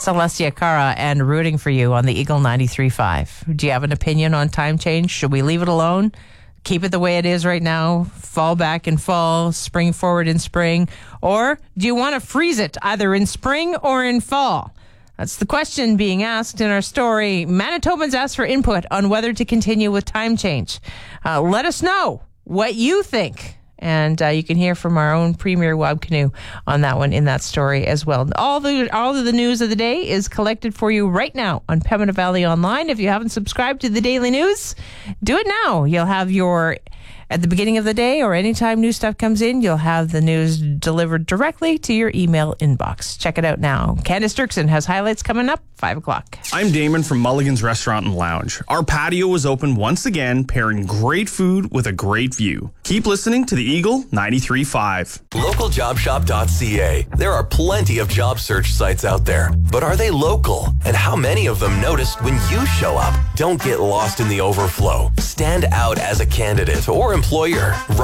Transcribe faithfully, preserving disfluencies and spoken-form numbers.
Celestia Cara and Rooting for You on the Eagle ninety-three point five. Do you have an opinion on time change? Should we leave it alone? Keep it the way it is right now? Fall back in fall, spring forward in spring? Or do you want to freeze it either in spring or in fall? That's the question being asked in our story. Manitobans asked for input on whether to continue with time change. Uh, let us know what you think. And uh, you can hear from our own Premier Wab Kinew on that one in that story as well. All the all of the news of the day is collected for you right now on Pembina Valley Online. If you haven't subscribed to the Daily News, do it now. You'll have your, at the beginning of the day or anytime new stuff comes in, you'll have the news delivered directly to your email inbox. Check it out now. Candace Dirksen has highlights coming up, five o'clock. I'm Damon from Mulligan's Restaurant and Lounge. Our patio is open once again, pairing great food with a great view. Keep listening to the Eagle ninety-three point five. local job shop dot c a. There are plenty of job search sites out there, but are they local? And how many of them noticed when you show up? Don't get lost in the overflow. Stand out as a candidate or employer.